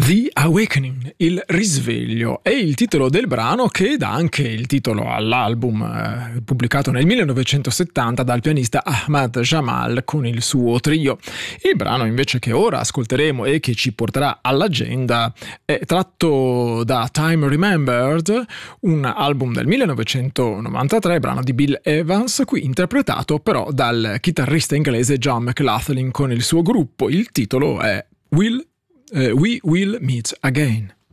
The Awakening, il risveglio, è il titolo del brano che dà anche il titolo all'album pubblicato nel 1970 dal pianista Ahmad Jamal con il suo trio. Il brano invece che ora ascolteremo e che ci porterà all'agenda è tratto da Time Remembered, un album del 1993, brano di Bill Evans, qui interpretato però dal chitarrista inglese John McLaughlin con il suo gruppo. Il titolo è We Will Meet Again.